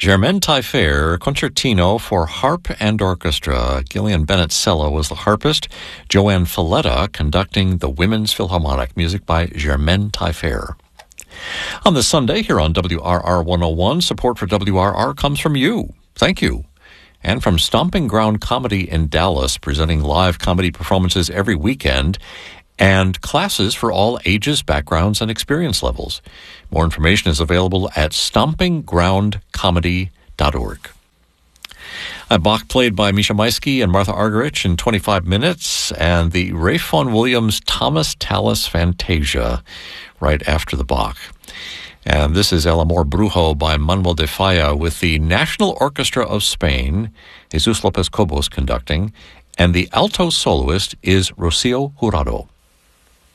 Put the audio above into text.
Germaine Taillefer, Concertino for Harp and Orchestra. Gillian Bennett Cello was the harpist. Joanne Falletta conducting the Women's Philharmonic. Music by Germaine Taillefer. On this Sunday here on WRR 101, support for WRR comes from you. Thank you. And from Stomping Ground Comedy in Dallas, presenting live comedy performances every weekend and classes for all ages, backgrounds, and experience levels. More information is available at stompinggroundcomedy.org. A Bach played by Misha Maisky and Martha Argerich in 25 minutes, and the Ralph Vaughan Williams Thomas Tallis Fantasia right after the Bach. And this is El Amor Brujo by Manuel de Falla with the National Orchestra of Spain, Jesus Lopez Cobos conducting, and the alto soloist is Rocio Jurado.